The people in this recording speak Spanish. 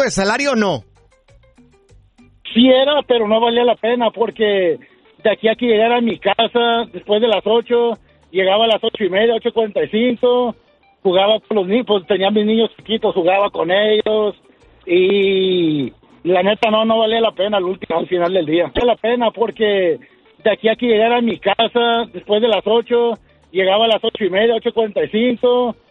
de salario o no? Sí era, pero no valía la pena porque de aquí a que llegara a mi casa después de las 8, llegaba a las 8:30, 8:45, jugaba con los niños, pues tenía mis niños chiquitos, jugaba con ellos y la neta no valía la pena al final del día. No valía la pena porque de aquí a que llegara a mi casa después de las 8, llegaba a las 8:30, 8:45,